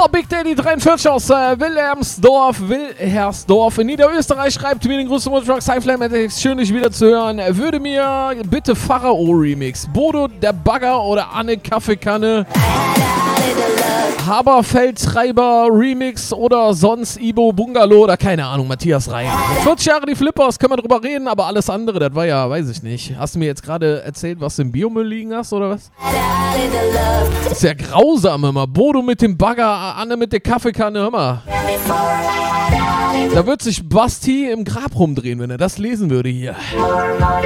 Big Daddy 43 aus Wilhelmsdorf in Niederösterreich schreibt mir den Gruß zum Motortruck Cyflame. Schön, dich wieder zu hören. Würde mir bitte Pharao Remix, Bodo der Bagger oder Anne Kaffeekanne, Haberfeldtreiber Remix oder sonst Ibo Bungalow oder keine Ahnung, Matthias Rein. 40 Jahre die Flippers, können wir drüber reden, aber alles andere, das war ja, weiß ich nicht. Hast du mir jetzt gerade erzählt, was du im Biomüll liegen hast oder was? Das ist ja grausam, hör mal. Bodo mit dem Bagger, Anne mit der Kaffeekanne, hör mal. Da wird sich Basti im Grab rumdrehen, wenn er das lesen würde hier.